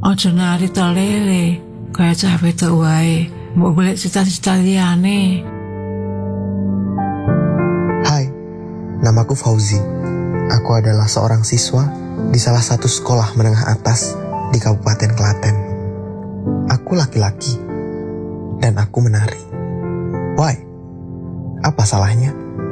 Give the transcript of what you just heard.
Ojo nari tolele, kaya cah wedok wae, mbok golek cita-cita liyane. Hai, namaku Fauzi. Aku adalah seorang siswa di salah satu sekolah menengah atas di Kabupaten Klaten. Aku laki-laki dan aku menari. Why? Apa salahnya?